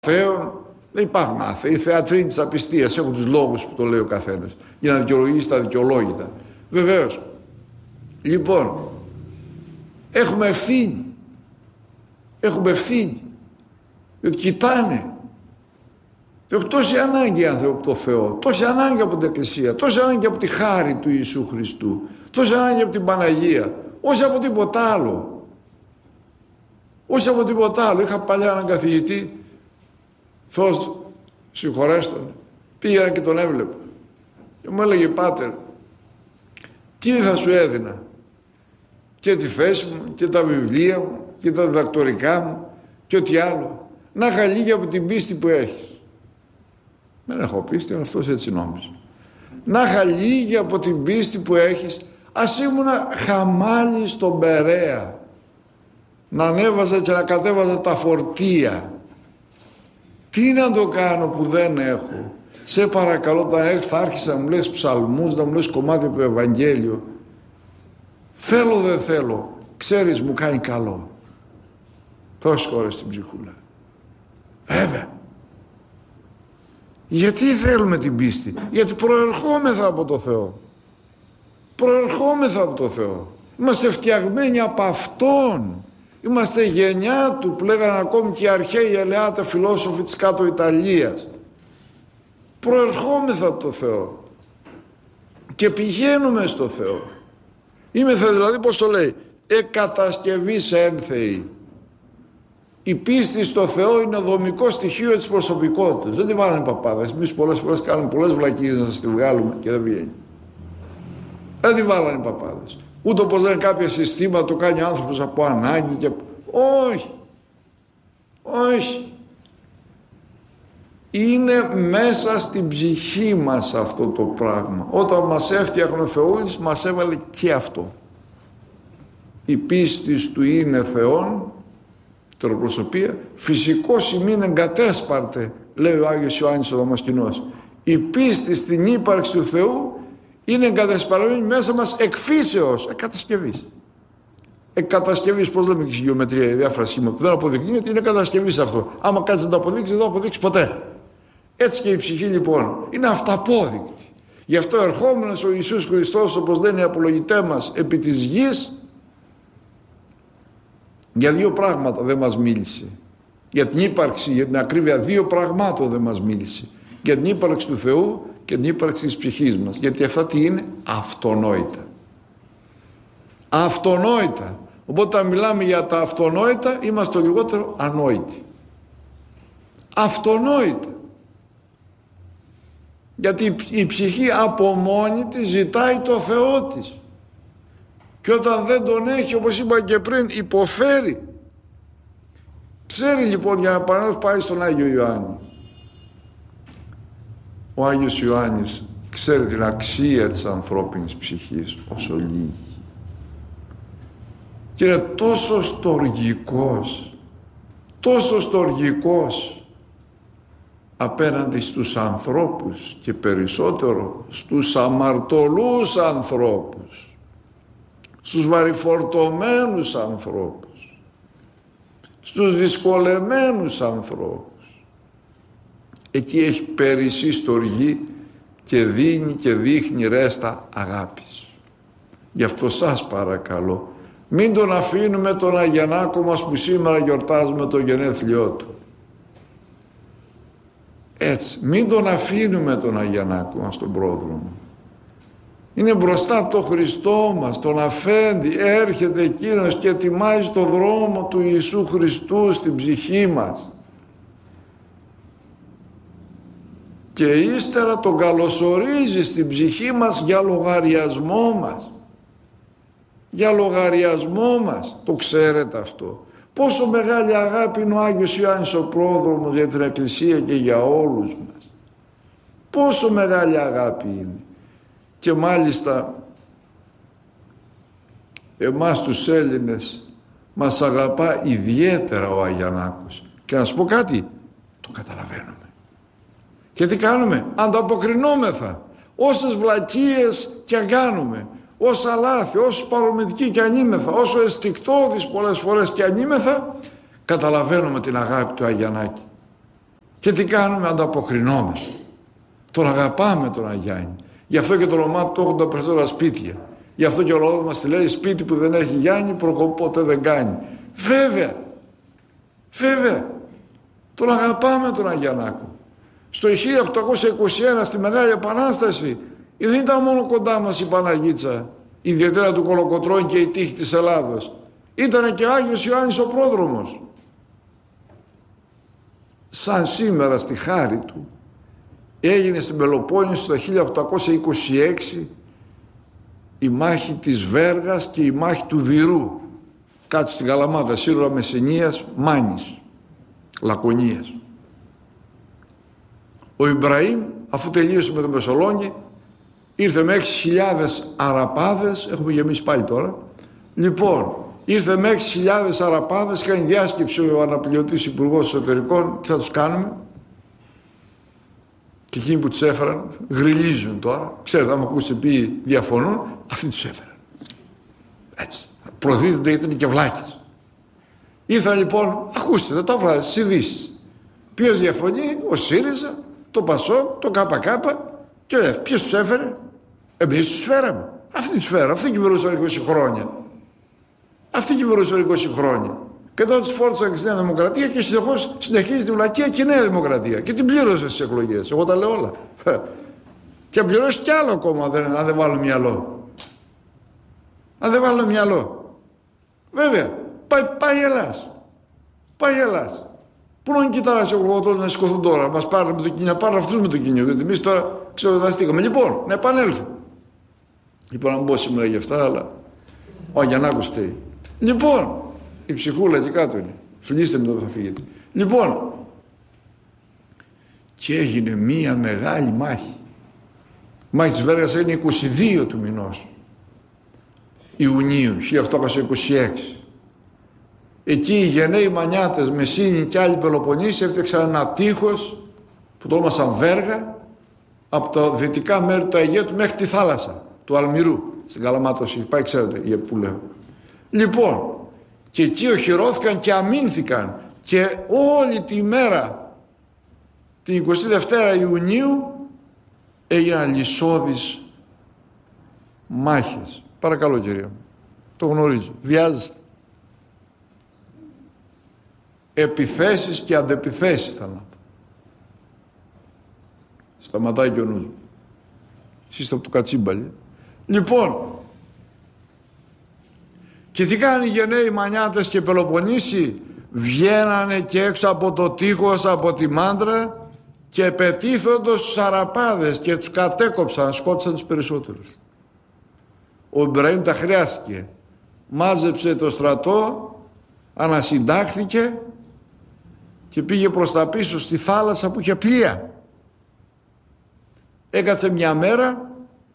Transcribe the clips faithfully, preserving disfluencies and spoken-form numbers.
Θεών, δεν υπάρχουν άθεοι. Οι θεατροί της απιστίας έχουν τους λόγους που το λέει ο καθένας για να δικαιολογήσει τα δικαιολόγητα. Βεβαίως. Λοιπόν, έχουμε ευθύνη. Έχουμε ευθύνη. Διότι κοιτάνε. Έχουν τόση ανάγκη οι άνθρωποι από το Θεό, τόση ανάγκη από την Εκκλησία, τόση ανάγκη από τη χάρη του Ιησού Χριστού, τόση ανάγκη από την Παναγία, όχι από τίποτα άλλο. Όχι από τίποτα άλλο. Είχα παλιά έναν καθηγητή, Θεός συγχωρέστον, πήγαινα και τον έβλεπα και μου έλεγε, πάτερ, τι θα σου έδινα, και τη θέση μου και τα βιβλία μου και τα διδακτορικά μου και ό,τι άλλο, να είχα λίγη από την πίστη που έχεις. Δεν έχω πίστη, αλλά αυτός έτσι νόμιζε. Να είχα λίγη από την πίστη που έχεις, ας ήμουνα χαμάλι στον Περαία, να ανέβαζα και να κατέβαζα τα φορτία. Τι να το κάνω που δεν έχω? Σε παρακαλώ, όταν έρθει θα άρχισε να μου λες ψαλμούς, να μου λες κομμάτι από το Ευαγγέλιο. Θέλω δεν θέλω, ξέρεις μου κάνει καλό. Τόσες χώρες στην ψυχούλα. Βέβαια. Γιατί θέλουμε την πίστη? Γιατί προερχόμεθα από το Θεό. Προερχόμεθα από το Θεό. Είμαστε φτιαγμένοι από Αυτόν. Είμαστε γενιά Του, που λέγανε ακόμη και οι αρχαίοι ελεάτα φιλόσοφοι της κάτω Ιταλίας. Προερχόμεθα από το Θεό και πηγαίνουμε στο Θεό. Είμεθα δηλαδή, πώς το λέει, εκατασκευής ένθεοι. Η πίστη στο Θεό είναι δομικό στοιχείο της προσωπικότητας. Δεν τη βάλανε οι παπάδες. Εμείς πολλές φορές κάνουμε πολλές βλακίες να σας τη βγάλουμε και δεν βγαίνει. Δεν τη βάλανε οι παπάδες. Ούτε όπως λένε κάποια συστήματα το κάνει άνθρωπος από ανάγκη και... Όχι. Όχι. Είναι μέσα στην ψυχή μας αυτό το πράγμα. Όταν μας έφτιαχνε ο Θεός, μας έβαλε και αυτό. Η πίστη του είναι Θεόν, τροπροσωπία, φυσικός ημίν εγκατέσπαρτε, λέει ο Άγιος Ιωάννης ο Δαμασκηνός. Η πίστη στην ύπαρξη του Θεού είναι εγκατασπαρμένη μέσα μας εκφύσεως, εκατασκευής. Εκατασκευής, πώς λέμε και στη γεωμετρία, η διάφορα σχήματα που δεν αποδεικνύεται, είναι κατασκευής αυτό. Άμα κάτσεις να το αποδείξεις, δεν το αποδείξεις ποτέ. Έτσι και η ψυχή λοιπόν είναι αυταπόδεικτη. Γι' αυτό ερχόμενος ο Ιησούς Χριστός, όπως λένε οι απολογητές μας, επί της γης, για δύο πράγματα δεν μας μίλησε. Για την ύπαρξη, για την ακρίβεια, δύο πραγμάτων δεν μας μίλησε. Για την ύπαρξη του Θεού και την ύπαρξη της ψυχής μας. Γιατί αυτά τι είναι? Αυτονόητα. Αυτονόητα. Οπότε όταν μιλάμε για τα αυτονόητα είμαστε το λιγότερο ανόητοι. Αυτονόητα. Γιατί η ψυχή από μόνη της ζητάει το Θεό της. Και όταν δεν τον έχει, όπως είπα και πριν, υποφέρει. Ξέρει λοιπόν, για να παρέλθει πάει στον Άγιο Ιωάννη. Ο Άγιος Ιωάννης ξέρει την αξία της ανθρώπινης ψυχής όσο λίγη. Και είναι τόσο στοργικός, τόσο στοργικός απέναντι στους ανθρώπους και περισσότερο στους αμαρτωλούς ανθρώπους, στους βαριφορτωμένους ανθρώπους, στους δυσκολεμένους ανθρώπους. Εκεί έχει περισσή στοργή και δίνει και δείχνει ρέστα αγάπης. Γι' αυτό σας παρακαλώ, μην τον αφήνουμε τον Αγιανάκο μας που σήμερα γιορτάζουμε το γενέθλιό του. Έτσι, μην τον αφήνουμε τον Αγιανάκο μας, τον πρόδρομο. Είναι μπροστά από τον Χριστό μας, τον Αφέντη, έρχεται εκείνος και ετοιμάζει το δρόμο του Ιησού Χριστού στην ψυχή μας. Και ύστερα τον καλωσορίζει στην ψυχή μας για λογαριασμό μας. Για λογαριασμό μας. Το ξέρετε αυτό? Πόσο μεγάλη αγάπη είναι ο Άγιος Ιωάννης ο πρόδρομος για την Εκκλησία και για όλους μας. Πόσο μεγάλη αγάπη είναι. Και μάλιστα εμάς τους Έλληνες μας αγαπά ιδιαίτερα ο Αγιανάκος. Και να σου πω κάτι, το καταλαβαίνουμε. Και τι κάνουμε? Ανταποκρινόμεθα. Όσες βλακίες και αν κάνουμε, όσα λάθη, όσο παρομετικοί και αν είμεθα, όσο αισθηκτώδης πολλές φορές και αν είμεθα, καταλαβαίνουμε την αγάπη του Αγιανάκη. Και τι κάνουμε? Ανταποκρινόμαστε. Τον αγαπάμε τον Αγιάννη. Γι' αυτό και το όνομά του το έχουν τα περισσότερα σπίτια. Γι' αυτό και ο λόγος μας τη λέει, σπίτι που δεν έχει Γιάννη προκοπότε δεν κάνει. Βέβαια, βέβαια, τον αγαπάμε τον Αγιαννάκο. Στο χίλια οκτακόσια είκοσι ένα στη Μεγάλη Επανάσταση δεν ήταν μόνο κοντά μας η Παναγίτσα, η ιδιαίτερα του Κολοκοτρώνη και η τύχη της Ελλάδος. Ήτανε και ο Άγιος Ιωάννης ο πρόδρομος. Σαν σήμερα στη χάρη του έγινε στην Πελοπόννησο το χίλια οκτακόσια είκοσι έξι η μάχη της Βέργας και η μάχη του Δηρού, κάτω στην Καλαμάτα, σύνορα Μεσσηνίας, Μάνης, Λακωνίας. Ο Ιμπραήμ, αφού τελείωσε με τον Μεσολόγγι, ήρθε με έξι χιλιάδες αραπάδες, έχουμε γεμίσει πάλι τώρα, λοιπόν, ήρθε με έξι χιλιάδες αραπάδες, κάνει διάσκεψη ο αναπληρωτής υπουργός εσωτερικών, τι θα τους κάνουμε? Και εκείνοι που τους έφεραν γριλίζουν τώρα. Ξέρετε, άμα ακούσει ποιοι διαφωνούν, αυτοί τους έφεραν. Έτσι. Προδίδονται γιατί είναι και βλάκες. Ήρθαν λοιπόν, ακούστε, το έβραζε στις ειδήσεις. Ποιος διαφωνεί? Ο ΣΥΡΙΖΑ, το ΠΑΣΟΚ, το ΚΚ. Και ποιος τους έφερε? Εμείς τους φέραμε. Αυτοί τους φέραν. Αυτοί κυβερνούσαν είκοσι χρόνια. Αυτοί κυβερνούσαν είκοσι χρόνια. Και τότε τους φόρτσαν και στη Νέα Δημοκρατία και συνεχώς συνεχίζει τη βλακεία και η Νέα Δημοκρατία. Και την πλήρωσε στις εκλογές. Εγώ τα λέω όλα. Και πληρώσει κι άλλο ακόμα αν δεν, αν δεν βάλω μυαλό. Αν δεν βάλω μυαλό. Βέβαια, πάει, πάει Ελλάς. Πάει Ελλάς. Πού να κοιτάρασε ο Κολοκοτρώνης να σηκωθούν τώρα, μας πάρουν με το κοινό, πάρουν αυτούς με το κοινό. Γιατί εμείς τώρα ξεδοταστήκαμε. Λοιπόν, να επανέλθω. Λοιπόν, να μπω σήμερα για αυτά, αλλά ο Αγιαννάκος φταίει. Λοιπόν, η ψυχούλα και κάτω είναι. Φιλήστε με το που θα φύγετε. Λοιπόν, και έγινε μία μεγάλη μάχη. Η μάχη της Βέργας έγινε είκοσι δύο του μηνός Ιουνίου χίλια οκτακόσια είκοσι έξι. Εκεί οι γενναίοι Μανιάτες, Μεσίνοι και άλλοι Πελοποννήσοι έφτιαξαν ένα τείχος που το όνομασαν Βέργα από τα δυτικά μέρη του Αιγαίου μέχρι τη θάλασσα του Αλμυρού στην Καλαμάτα. Πάει, ξέρετε που λέω. Λοιπόν, και εκεί οχυρώθηκαν και αμήνθηκαν και όλη τη μέρα την εικοστή δεύτερη Ιουνίου έγιναν λυσώδεις μάχες. Παρακαλώ, κυρία μου. Το γνωρίζω. Βιάζεστε. Επιθέσεις και αντεπιθέσεις θα να πω. Σταματάει και ο νους μου. Εσείς από το κατσίμπαλι. Λοιπόν, και τι κάνουν οι γενναίοι Μανιάτες και Πελοποννήσοι? Βγαίνανε και έξω από το τείχος, από τη μάντρα και πετύθοντος στους Αραπάδες και τους κατέκοψαν, σκότωσαν τους περισσότερους. Ο Ιμπραήμ τα χρειάστηκε. Μάζεψε το στρατό, ανασυντάχθηκε και πήγε προς τα πίσω στη θάλασσα που είχε πλοία. Έκατσε μια μέρα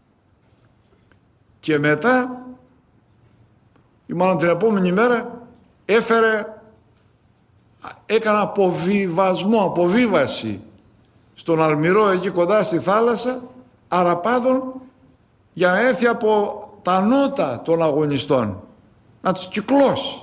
και μετά, ή μάλλον την επόμενη μέρα, έφερε, έκανε αποβιβασμό, αποβίβαση στον Αλμυρό εκεί κοντά στη θάλασσα Αραπάδων για να έρθει από τα νότα των αγωνιστών να τους κυκλώσει.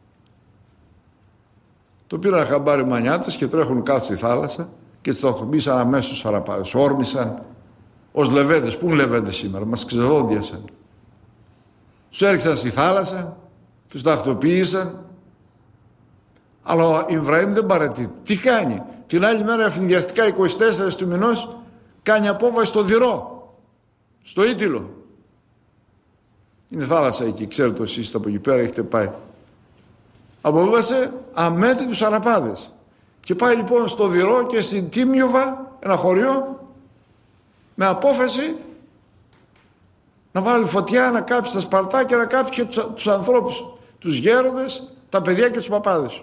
Το πήραν χαμπάρι Μανιάτες και τρέχουν κάτω στη θάλασσα και τους τακτοποίησαν αμέσως τους Αραπάδες. Όρμησαν ως λεβέντες. Πού είναι λεβέντες σήμερα? Μας ξεδόντιασαν. Τους έριξαν στη θάλασσα, τους τακτοποίησαν. Αλλά ο Ιμπραήμ δεν παρετεί. Τι κάνει? Την άλλη μέρα ευνηδιαστικά είκοσι τέσσερις του μηνός κάνει απόβαση στο Δηρό, στο Ήτυλο. Είναι θάλασσα εκεί, ξέρετε εσείς από εκεί πέρα έχετε πάει. Αποβίβασε αμέτρητους Αραπάδες. Και πάει λοιπόν στο Δηρό και στην Τίμιοβα, ένα χωριό, με απόφαση να βάλει φωτιά, να κάψει τα σπαρτάκια, να κάψει και τους, τους ανθρώπους, τους γέροντες, τα παιδιά και τους παπάδες.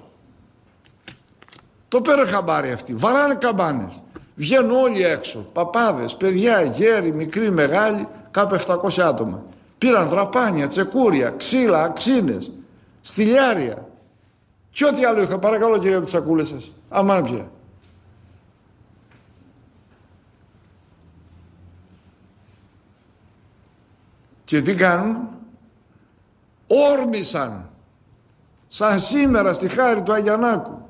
Το πήρε χαμπάρι αυτοί, βαράνε καμπάνες. Βγαίνουν όλοι έξω, παπάδες, παιδιά, γέροι, μικροί, μεγάλοι, κάπου επτακόσια άτομα. Πήραν δραπάνια, τσεκούρια, ξύλα, αξίνες, στυλιάρια. Και ό,τι άλλο είχα, παρακαλώ κύριε από τις σακούλες σας. Αμάν πια. Και τι κάνουν? Όρμησαν, σαν σήμερα στη χάρη του Αγιαννάκου,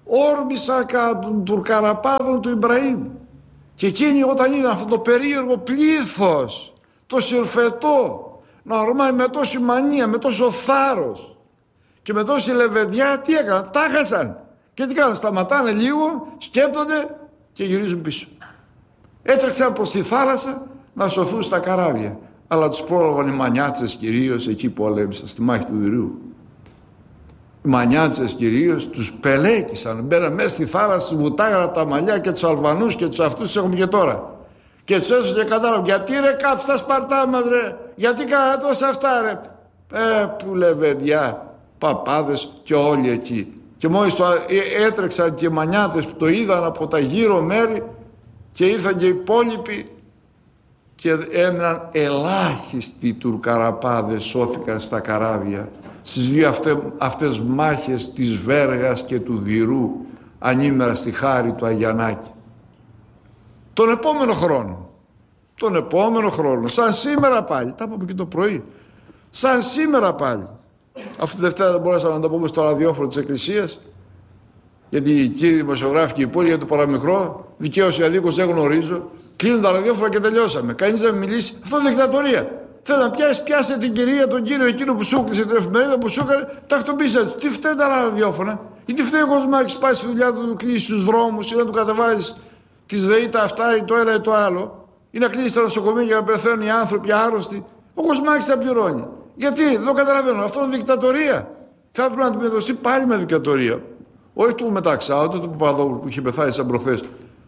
όρμησα κατά των τουρκαραπάδων του Ιμπραήμ. Και εκείνοι όταν είδαν αυτό το περίεργο πλήθος, το συρφετό, να ορμάει με τόση μανία, με τόσο θάρρος και με τόση λεβεδιά, τι έκαναν, τα χάσαν. Και τι κάναν, σταματάνε λίγο, σκέπτονται και γυρίζουν πίσω. Έτρεξαν προς τη θάλασσα να σωθούν στα καράβια. Αλλά τους πρόλαβαν οι μανιάτσες κυρίως, εκεί που πολέμησαν, στη μάχη του Δηρίου. Οι μανιάτσες κυρίως τους πελέκησαν, μπαίναν μέσα στη θάλασσα, τους βουτάγανε από τα μαλλιά και τους Αλβανούς και τους αυτούς τους έχουμε και τώρα. Και τους έσωσε και κατάλαβαν, γιατί ρε κάψει τα Σπαρτά μας ρε, γιατί κάνατε τόσα αυτά ρε. Ε, που λεβεδιά, παπάδες και όλοι εκεί. Και μόλις το έτρεξαν και οι μανιάτες που το είδαν από τα γύρω μέρη και ήρθαν και οι υπόλοιποι και έμειναν ελάχιστοι τουρκαραπάδες, σώθηκαν στα καράβια στις δύο αυτές, αυτές μάχες της Βέργας και του Δηρού ανήμερα στη Χάρη του Αγιαννάκη. Τον επόμενο χρόνο, τον επόμενο χρόνο, σαν σήμερα πάλι, τα είπαμε και το πρωί, σαν σήμερα πάλι, αυτή τη Δευτέρα δεν μπορέσαμε να το πούμε στο ραδιόφωνο της Εκκλησίας, γιατί οι κύριοι δημοσιογράφοι και οι υπόλοιποι για το παραμικρό, δικαίωση αδίκως δεν γνωρίζω, κλείνουν τα ραδιόφωνα και τελειώσαμε. Κανείς δεν μιλήσει, αυτό είναι δικτατορία. Θέλει να πιάσει, πιάσε την κυρία, τον κύριο εκείνο που σου κλείσε την εφημερίδα, που σου έκανε, τακτοποίησε έτσι. Τι φταίει τα ραδιόφωνα, ή τι φταίει ο Κοσμάκης, πάει στη δουλειά του, κλείσει στους δρόμους, ή να του κατεβάζει τις ΔΕΗ, τα αυτά, ή το ένα ή το άλλο, ή να κλείσει τα νοσοκομεία για να πεθαίνουν οι άνθρωποι άρρωστοι. Ο Κοσμάκης θα πληρώνει. Γιατί, δεν το καταλαβαίνω, αυτό είναι δικτατορία. Θα έπρεπε να αντιμετωπιστεί πάλι με δικτατορία. Όχι του Μεταξά, ούτε του Παπαδόπουλου που είχε πεθάνει σαν προχθές,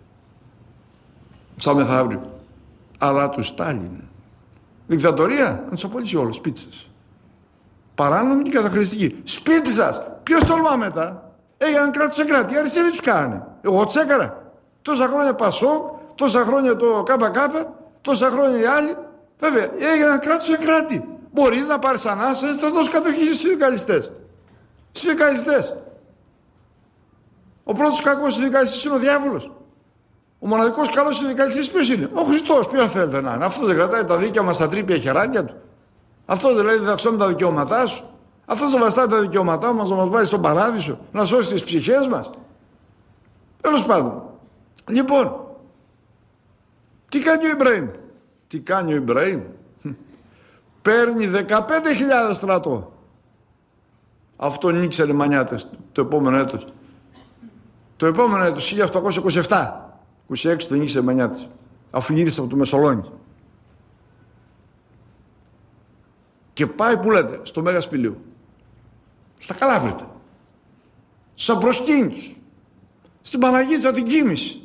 σαν μεθαύριο, αλλά του Στάλιν. Δικτατορία, να τους απολύσει όλους, σπίτι σας. Παράνομη και καταχρηστική. Σπίτι σας. Ποιος τολμά μετά. Έγιναν κράτη σε κράτη. Οι αριστεροί τους κάνανε. Εγώ τους έκανα. Τόσα χρόνια Πασόκ, τόσα χρόνια το ΚΚ, τόσα χρόνια οι άλλοι. Βέβαια, έγιναν κράτη σε κράτη. Μπορείς να πάρεις ανάσα, θα δώσεις κατοχή στους συνδικαλιστές. Συνδικαλιστές. Ο πρώτος κακός συνδικαλιστής είναι ο διάβολος. Ο μοναδικός καλός συνδικαλιστής ποιος είναι? Ο Χριστός. Ποιον θέλετε να είναι? Αυτό δεν κρατάει τα δίκαια μας στα τρίπια χεράκια του? Αυτό δηλαδή δεν θα αξιώνει τα δικαιώματά σου? Αυτό δεν βαστάει τα δικαιώματά μας να μας βάζει στον παράδεισο, να σώσει τις ψυχές μας? Τέλος πάντων. Λοιπόν, τι κάνει ο Ιμπραήμ? Τι κάνει ο Ιμπραήμ? Παίρνει δεκαπέντε χιλιάδες στρατό. Αυτό νίξανε οι μανιάτες το επόμενο έτος. Το επόμενο έτος, χίλια οκτακόσια είκοσι επτά. είκοσι έξι τον νίκησε Μανιάτης, αφού γύρισε από το Μεσολόγγι. Και πάει που λέτε, στο Μέγα Σπηλίου, στα Καλάβρητα, στους Αμπροσκήνητους, στην Παναγίτσα την Κίμηση,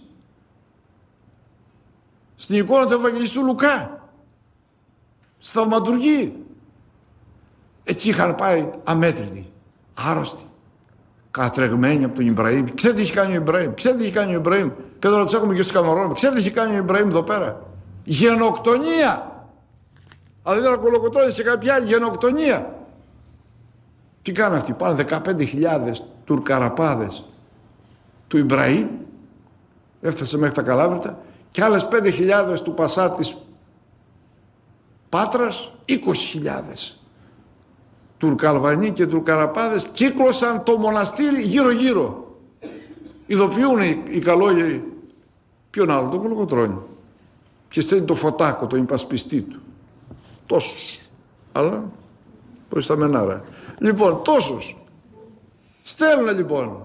στην εικόνα του Ευαγγελιστού Λουκά, στη Θαυματουργή. Εκεί είχαν πάει αμέτρητοι, άρρωστοι, κατρεγμένοι από τον Ιμπραήμ. Ξέρετε τι έχει κάνει ο Ιμπραήμ? Ξέρετε τι έχει κάνει ο Ιμπραήμ? Και τώρα τους έχουμε και στους Καμαρώνες. Ξέρετε τι έχει κάνει ο Ιμπραήμ εδώ πέρα? Γενοκτονία. Αν δεν ακολοκοτρώνει σε κάποια άλλη, γενοκτονία. Τι κάνουν αυτοί? Πάνε δεκαπέντε χιλιάδες τουρκαραπάδες του Ιμπραήμ, έφτασε μέχρι τα Καλάβρητα, και άλλες πέντε χιλιάδες του Πασά της Πάτρας, είκοσι χιλιάδες Τουρκαλβανοί και Τουρκαραπάδες κύκλωσαν το μοναστήρι γύρω-γύρω. Ειδοποιούν οι, οι καλόγεροι ποιον άλλο? Τον Κολοκοτρώνη. Και στέλνει το Φωτάκο, τον υπασπιστή του. Τόσους. Αλλά προς τα μενάρα. Λοιπόν, τόσους. Στέλνουν λοιπόν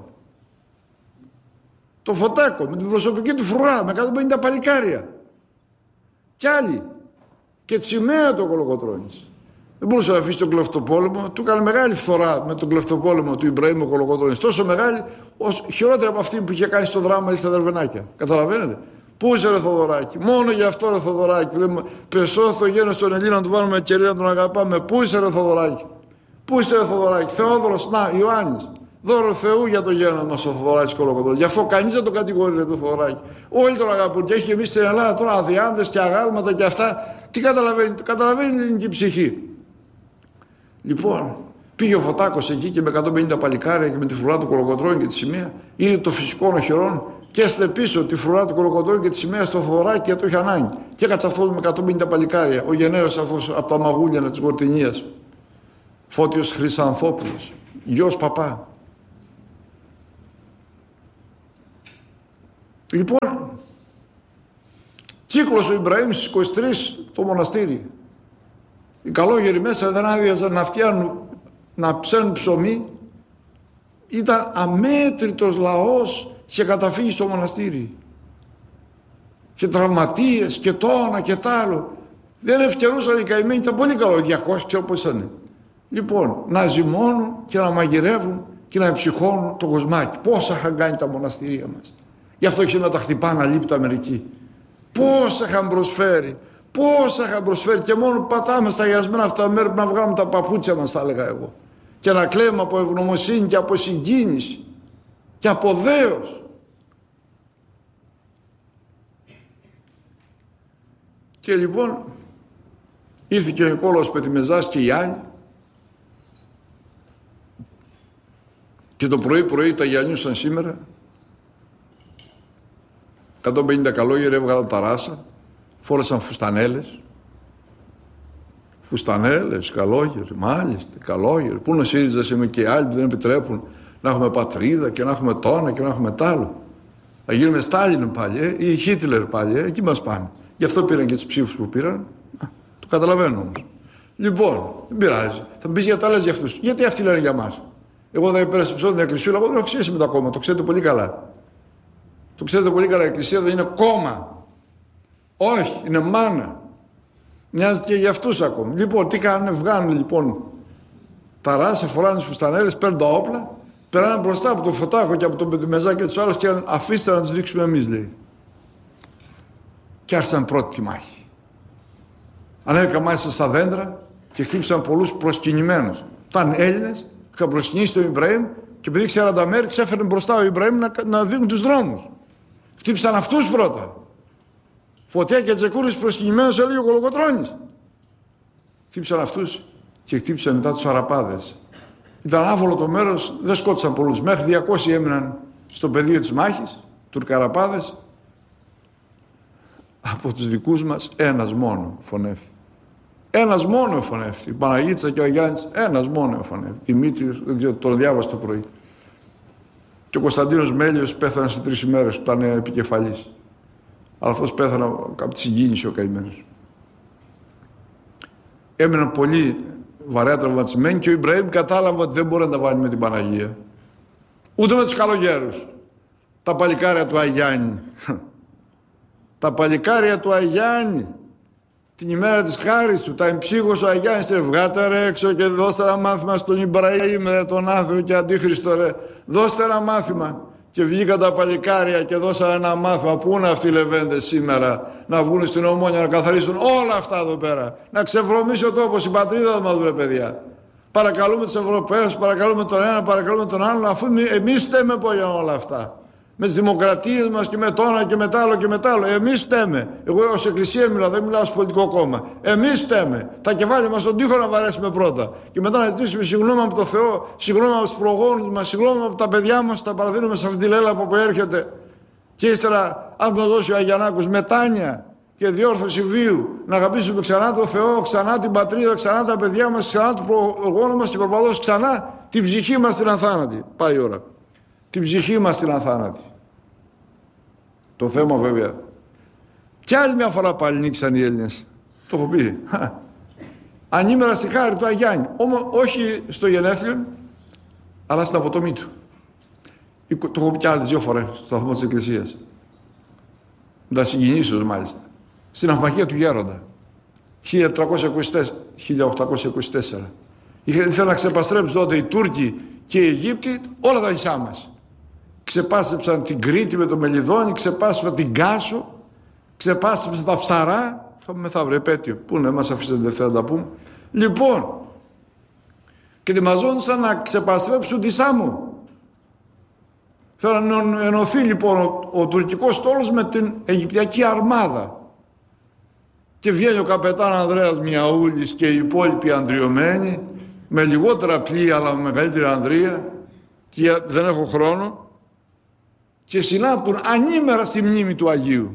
το Φωτάκο με την προσωπική του φρουρά, με εκατόν πενήντα παλικάρια. Κι άλλοι. Και τη σημαία του Κολοκοτρώνης. Δεν μπορούσε να αφήσει τον κλεφτοπόλεμο. Του έκανε μεγάλη φθορά με τον κλεφτοπόλεμο του Ιμπραήμ ο Κολοκοτρώνης. Τόσο μεγάλη, ως χειρότερα από αυτή που είχε κάνει στο δράμα ή στα Δερβενάκια. Καταλαβαίνετε? Πού είσαι ρε Θοδωράκη? Μόνο για αυτό ρε Θοδωράκη. Πεσώ το γένος των Ελλήνων να του βάλουμε κερί να τον αγαπάμε. Πού είσαι ρε Θοδωράκη? Πού είσαι ρε Θοδωράκη? Θεόδωρος, να, Ιωάννης. Δώρο Θεού για το γένος μας ο Θοδωράκης Κολοκοτρώνης. Γι' αυτό κανείς δεν το κατηγορεί το Θοδωράκη. Όλοι τον αγαπούν. Και έχει εμείς στην Ελλάδα τώρα αδιάντες και αγάλματα και αυτά. Τι καταλαβαίνει? Καταλαβαίνει η ελληνική ψυχή. Λοιπόν, πήγε ο Φωτάκος εκεί και με εκατόν πενήντα παλικάρια και με τη φρουρά του Κολοκοτρώνη και τη σημαία, είδε το φυσικό οχυρών και έστειλε πίσω τη φρουρά του Κολοκοτρώνη και τη σημαία στο Θοδωράκη και το είχε ανάγκη. Και έκατσε αυτό με εκατόν πενήντα παλικάρια, ο γενναίος αυτός από τα μαγούλιανα της Γορτινίας, Φώτιος Χρυσανθόπουλος, γιος παπά. Λοιπόν, κύκλος ο Ιμπραήμ στις είκοσι τρεις το μοναστήρι. Οι καλόγεροι μέσα δεν άδειαζαν να φτιάνουν, να ψένουν ψωμί. Ήταν αμέτρητος λαός και καταφύγει στο μοναστήρι. Και τραυματίες και το ένα και τ' άλλο. Δεν ευκαιρούσαν οι καημένοι, ήταν πολύ καλό, διακόσια ξέρω πώς ήταν. Λοιπόν, να ζυμώνουν και να μαγειρεύουν και να εμψυχώνουν το κοσμάκι. Πόσα είχαν κάνει τα μοναστήρια μας. Γι' αυτό και να τα χτυπάνε αλήπτα μερικοί. Πόσα είχαν προσφέρει, πόσα είχαν προσφέρει και μόνο πατάμε στα γιασμένα αυτά τα μέρη που να βγάλουμε τα παπούτσια μας, θα έλεγα εγώ. Και να κλαίμε από ευγνωμοσύνη και από συγκίνηση και από δέος. Και λοιπόν ήρθε και ο Νικόλαος Πετιμεζάς και οι άλλοι και το πρωί πρωί τα γυαλιούσαν σήμερα. εκατόν πενήντα καλόγεροι έβγαλαν τα ράσα, φόρεσαν φουστανέλες. Φουστανέλες, καλόγεροι, μάλιστα, καλόγεροι. Πού είναι ο ΣΥΡΙΖΑ, είμαι και οι άλλοι που δεν επιτρέπουν να έχουμε πατρίδα και να έχουμε το ένα και να έχουμε τ' άλλο. Θα γίνουμε Στάλιν πάλι, ε, ή Χίτλερ πάλι, ε, εκεί μας πάνε. Γι' αυτό πήραν και τους ψήφους που πήραν. Α, το καταλαβαίνω όμως. Λοιπόν, δεν πειράζει. Θα μπεις για τα λες για αυτούς. Γιατί αυτοί λένε για μας. Εγώ δεν υπερασπιστώ την Εκκλησία, εγώ δεν έχω σχέση με το κόμμα. Το ξέρετε πολύ καλά. Το ξέρετε πολύ καλά. Η Εκκλησία δεν είναι κόμμα. Όχι, είναι μάνα. Μοιάζει και για αυτούς ακόμη. Λοιπόν, τι κάνουν, βγάνουν λοιπόν τα ράσα, φοράνε τις φουστανέλες, παίρνουν τα όπλα, περάνε μπροστά από το Φωτάχο και από τον Πετιμεζά και τους άλλους και αφήστε να τους δείξουμε εμείς, λέει. Και άρχισαν πρώτη τη μάχη. Ανέβηκαν μάλιστα στα δέντρα και χτύπησαν πολλούς προσκυνημένους. Ήταν Έλληνες, είχαν προσκυνήσει τον Ιμπραήμ και επειδή ξέραν τα μέρη, τους έφερνε μπροστά ο Ιμπραήμ να, να δίνουν τους δρόμους. Χτύπησαν αυτούς πρώτα. Φωτιά και τσεκούρις προσκυνημένους, έλεγε ο Κολοκοτρώνης. Χτύπησαν αυτούς και χτύπησαν μετά τους Αραπάδες. Ήταν άβολο το μέρος, δεν σκότωσαν πολλούς. Μέχρι διακόσιοι έμειναν στο πεδίο της μάχης, Τουρκαραπάδες. Από τους δικούς μας ένας μόνο φωνεύει. Ένας μόνο φωνεύει. Η Παναγίτσα και ο Γιάννης, ένας μόνο φωνεύει. Δημήτριος, δεν ξέρω, τον διάβασα το πρωί. Και ο Κωνσταντίνος Μέλιος πέθανε σε τρεις ημέρες που ήταν επικεφαλής. Αλλά αυτός πέθανε από τη συγκίνηση ο καημένος. Έμειναν πολύ βαρέα τραυματισμένοι και ο Ιμπραήμ κατάλαβε ότι δεν μπορεί να τα βάλει με την Παναγία. Ούτε με τους καλογέρους. Τα παλικάρια του Αγιάννη. Τα παλικάρια του Αγιάννη. Την ημέρα της χάρης του, τα εμψύχος ο Αγιάννης, ρε, βγάτε ρε έξω και δώστε ένα μάθημα στον Ιμπραήμ, ρε, τον άθεο και αντίχριστο, ρε. Δώστε ένα μάθημα. Και βγήκαν τα παλικάρια και δώσαν ένα μάθημα. Πού είναι αυτοί οι λεβέντες σήμερα να βγουν στην Ομόνια να καθαρίσουν όλα αυτά εδώ πέρα. Να ξεβρωμίσει ο τόπος, η πατρίδα μας, βρε παιδιά. Παρακαλούμε τους Ευρωπαίους, παρακαλούμε τον ένα, παρακαλούμε τον άλλον, αφού εμείς στέμε για όλα αυτά. Με τις δημοκρατίες μας και με το ένα και με το άλλο και με το άλλο. Εμείς στέμε. Εγώ ως Εκκλησία μιλάω, δεν μιλάω ως πολιτικό κόμμα. Εμείς στέμε. Τα κεφάλια μας στον τοίχο να βαρέσουμε πρώτα. Και μετά να ζητήσουμε συγγνώμη από το Θεό, συγγνώμη από τους προγόνους μας, συγγνώμη από τα παιδιά μας, τα παραδίνουμε σε αυτήν τη λέλα που έρχεται. Και ύστερα, αν μας δώσει ο Αγιαννάκος μετάνοια και διόρθωση βίου, να αγαπήσουμε ξανά τον Θεό, ξανά την πατρίδα, ξανά τα παιδιά μας, ξανά του προγόνου μας και προπαδός, ξανά την ψυχή μας την αθάνατη. Πάει η ώρα. Την ψυχή μας την αθάνατη. Το θέμα βέβαια. Κι άλλη μια φορά πάλι νίξαν οι Έλληνες. Το έχω πει. Ανήμερα στη χάρη του Αγιάννη. Όμως όχι στο γενέθλιο, αλλά στην αποτομή του. Το έχω πει κι άλλες δύο φορές στο σταθμό της Εκκλησίας. Με τα συγκινήσεως μάλιστα. Στην ναυμαχία του Γέροντα. χίλια οκτακόσια είκοσι τέσσερα. Ήθελαν να ξεπαστρέψουν τότε οι Τούρκοι και οι Αιγύπτιοι όλα τα νησιά μας. Ξεπάστεψαν την Κρήτη με το Μελιδόνι, ξεπάστεψαν την Κάσο, ξεπάστεψαν τα Ψαρά. Είχαμε μεθαύριο επέτειο. Πού να μας αφήσετε, δεν θέλω να τα πούμε. Λοιπόν, και ετοιμαζόντουσαν να ξεπαστρέψουν τη Σάμο. Θέλαν να ενωθεί λοιπόν ο, ο τουρκικός στόλος με την Αιγυπτιακή αρμάδα. Και βγαίνει ο καπετάν Ανδρέας Μιαούλης και οι υπόλοιποι ανδριωμένοι, με λιγότερα πλοία αλλά με μεγαλύτερη ανδρεία, και δεν έχω χρόνο, και συνάπτουν ανήμερα στη μνήμη του Αγίου.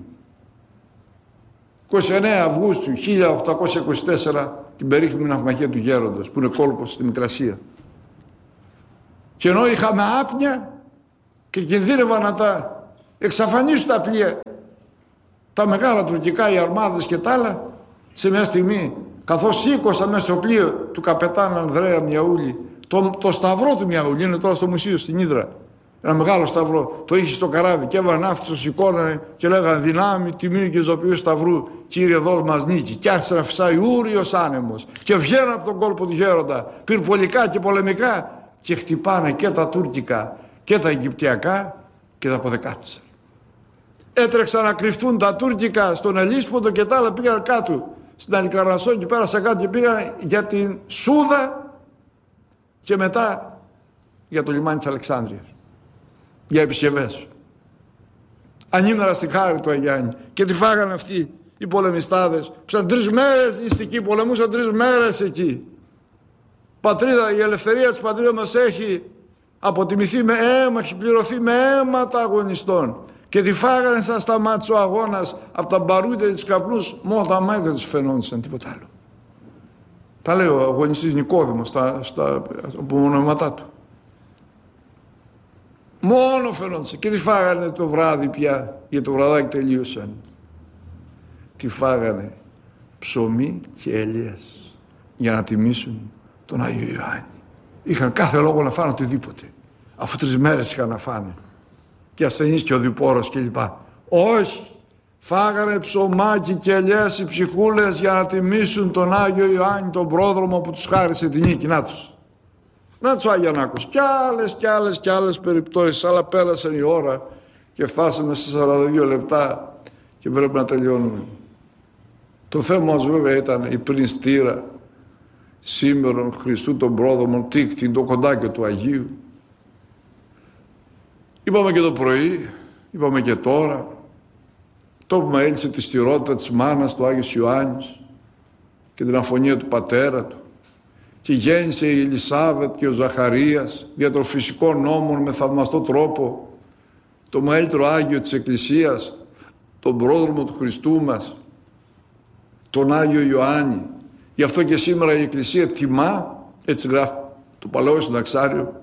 είκοσι εννέα Αυγούστου χίλια οκτακόσια είκοσι τέσσερα, την περίφημη ναυμαχία του Γέροντος, που είναι κόλπος στη Μικρασία. Και ενώ είχαμε άπνοια και κινδύνευαν να τα εξαφανίσουν τα πλοία, τα μεγάλα τουρκικά, οι αρμάδες και τα άλλα, σε μια στιγμή, καθώς σήκωσα μέσα στο πλοίο του καπετάν Ανδρέα Μιαούλη, το, το σταυρό του Μιαούλη, είναι τώρα στο μουσείο στην Ύδρα, ένα μεγάλο σταυρό, το είχε στο καράβι και έβαλαν ναύτες, το σηκώνανε και λέγανε δυνάμει τιμή και ζωοποιού σταυρού, Κύριε δώσ' μας νίκη. Και άρχισε να φυσάει ούριος άνεμος και βγαίνουν από τον κόλπο του γέροντα πυρπολικά και πολεμικά και χτυπάνε και τα τουρκικά και τα αιγυπτιακά και τα αποδεκάτησαν. Έτρεξαν να κρυφτούν τα τουρκικά στον Ελίσποντο και τα άλλα πήγαν κάτω στην Αλικαρνασσό και πέρασαν κάτω και πήγαν για την Σούδα και μετά για το λιμάνι της Αλεξάνδρειας, για επισκευές. Ανήμερα στη χάρη του Αγιάννη και τη φάγανε αυτοί οι πολεμιστάδες που σαν τρεις μέρες νηστικοί, πολεμούσαν τρεις μέρες εκεί. Πατρίδα, η ελευθερία της πατρίδας μας έχει αποτιμηθεί με αίμα, έχει πληρωθεί με αίματα αγωνιστών και τη φάγανε σαν σταμάτησε ο αγώνας από τα μπαρούδια της καπνούς, μόνο τα μάτια τους φαινόντουσαν, τίποτα άλλο. Τα λέει ο αγωνιστής Νικόδημος στα, στα απομονώματά του. Μόνο φαινόντουσαν και τη φάγανε το βράδυ πια, για το βραδάκι τελείωσαν. Τη φάγανε ψωμί και ελιές για να τιμήσουν τον Άγιο Ιωάννη. Είχαν κάθε λόγο να φάνε οτιδήποτε, αφού τρεις μέρες είχαν να φάνε και ασθενείς και ο διπόρος κλπ. Όχι, φάγανε ψωμάκι και ελιές οι ψυχούλες για να τιμήσουν τον Άγιο Ιωάννη, τον πρόδρομο που τους χάρισε την νίκη. Να τους. Να τους Αγιαννάκους. Κι άλλες κι άλλες κι άλλες περιπτώσεις, αλλά πέρασε η ώρα και φτάσαμε σε σαράντα δύο λεπτά και πρέπει να τελειώνουμε. Το θέμα μας βέβαια ήταν η πρινστήρα σήμερον Χριστού των πρόδομων τίκτην, το κοντάκιο του Αγίου. Είπαμε και το πρωί, είπαμε και τώρα, το που έλυσε τη στηρότητα της μάνας του Άγιος Ιωάννης και την αφωνία του πατέρα του και γέννησε η Ελισάβετ και ο Ζαχαρίας διατροφυσικών νόμων με θαυμαστό τρόπο το μεγαλύτερο Άγιο της Εκκλησίας, τον πρόδρομο του Χριστού μας, τον Άγιο Ιωάννη. Γι' αυτό και σήμερα η Εκκλησία τιμά, έτσι γράφει το Παλαιό Συνταξάριο,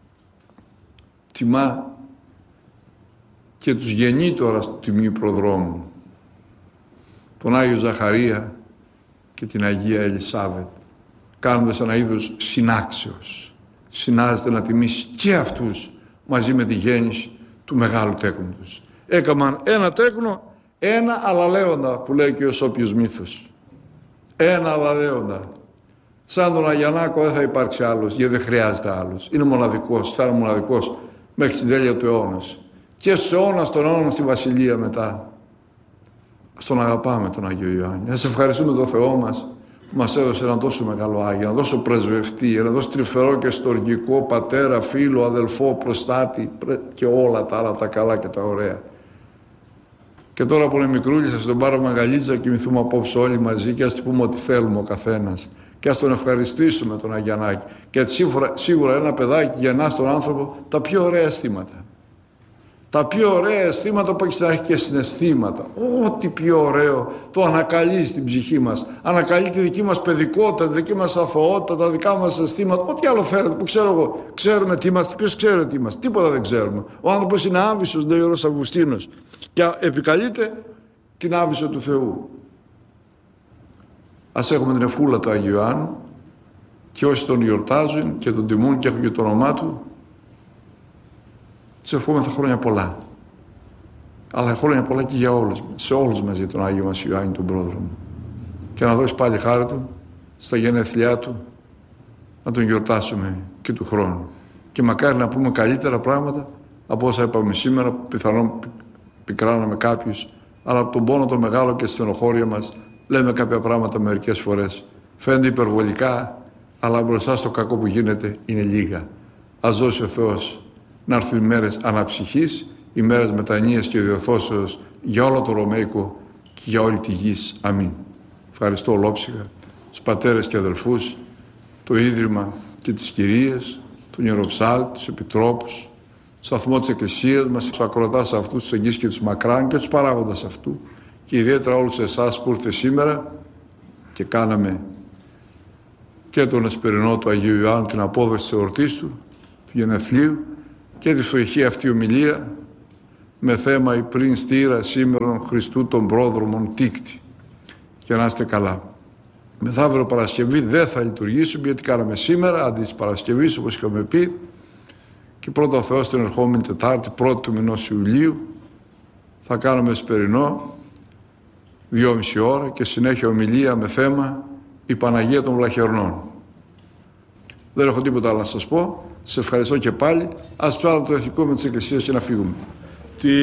τιμά και τους γεννήτορας του Τιμίου Προδρόμου, τον Άγιο Ζαχαρία και την Αγία Ελισάβετ, κάνοντας ένα είδος συνάξεως. Συνάζεται να τιμήσει και αυτούς μαζί με τη γέννηση του μεγάλου τέκνου τους. Έκαναν ένα τέκνο, ένα αλλαλέοντα που λέει και ο Σόπιος μύθος. Ένα αλλαλέοντα. Σαν τον Αγιαννάκο δεν θα υπάρξει άλλος, γιατί δεν χρειάζεται άλλος. Είναι μοναδικός, θα είναι μοναδικός μέχρι την τέλεια του αιώνας. Και στους αιώνας των αιώνων στη Βασιλεία μετά. Στον αγαπάμε τον Άγιο Ιωάννη. Ας ευχαριστούμε τον Θεό μας που μας έδωσε έναν τόσο μεγάλο Άγιο, έναν τόσο πρεσβευτή, έναν τόσο τρυφερό και στοργικό πατέρα, φίλο, αδελφό, προστάτη και όλα τα άλλα τα καλά και τα ωραία. Και τώρα που είναι μικρούλης, ας τον πάρουμε αγκαλίτσα και κοιμηθούμε απόψε όλοι μαζί και ας του πούμε ό,τι θέλουμε ο καθένας. Και ας τον ευχαριστήσουμε τον Αγιαννάκη. Γιατί σίγουρα, σίγουρα ένα παιδάκι γεννά στον άνθρωπο τα πιο ωραία αισθήματα. Τα πιο ωραία αισθήματα που έχει στην αρχή και συναισθήματα. Ό,τι πιο ωραίο το ανακαλεί στην ψυχή μας. Ανακαλεί τη δική μας παιδικότητα, τη δική μας αθωότητα, τα δικά μας αισθήματα. Ό,τι άλλο θέλετε που ξέρω εγώ. Ξέρουμε τι είμαστε. Ποιος ξέρει τι είμαστε. Τίποτα δεν ξέρουμε. Ο άνθρωπος είναι άβυσσος, λέει ο Ιερός Αυγουστίνος. Και επικαλείται την άβυσσο του Θεού. Ας έχουμε την ευχούλα του Αγίου Ιωάννου και όσοι τον γιορτάζουν και τον τιμούν και έχουν και το όνομά του, σε ευχόμεθα χρόνια πολλά. Αλλά χρόνια πολλά και για όλους μας, σε όλους μας για τον Άγιο μας Ιωάννη τον πρόδρομο. Και να δώσει πάλι χάρη του στα γενέθλιά του, να τον γιορτάσουμε και του χρόνου. Και μακάρι να πούμε καλύτερα πράγματα από όσα είπαμε σήμερα, που πιθανόν πικράναμε κάποιους, αλλά από τον πόνο το μεγάλο και τη στενοχώρια μας λέμε κάποια πράγματα μερικές φορές. Φαίνεται υπερβολικά, αλλά μπροστά στο κακό που γίνεται είναι λίγα. Ας δώσει ο Θεός να έρθουν οι μέρες αναψυχής, οι μέρες μετανοίας και διορθώσεως για όλο το Ρωμαϊκό και για όλη τη γη. Αμήν. Ευχαριστώ ολόψυχα τους πατέρες και αδελφούς, το Ίδρυμα και τις κυρίες, τον Ιεροψάλτη, τους επιτρόπους, σταθμό της Εκκλησίας μας, τους ακροατάς αυτούς, τους εγγύς και τους μακράν και τους παράγοντας αυτού και ιδιαίτερα όλους εσάς που ήρθατε σήμερα και κάναμε και τον εσπερινό του Αγίου Ιωάννου, την απόδοση της εορτής του, του γενεθλίου και τη φτωχή αυτή ομιλία με θέμα η πριν στήρα σήμερον Χριστού των πρόδρομων τίκτη. Και να είστε καλά. Μεθαύριο Παρασκευή δεν θα λειτουργήσουμε, γιατί κάναμε σήμερα αντί της Παρασκευής, όπως είχαμε πει, και πρώτα ο Θεός την ερχόμενη Τετάρτη, πρώτη του μηνός Ιουλίου, θα κάνουμε εσπερινό, δυόμιση ώρα, και συνέχεια ομιλία με θέμα η Παναγία των Βλαχερνών. Δεν έχω τίποτα άλλο να σας πω. Σε ευχαριστώ και πάλι. Ας βάλουμε το ηθικό με τις εκκλησίες και να φύγουμε.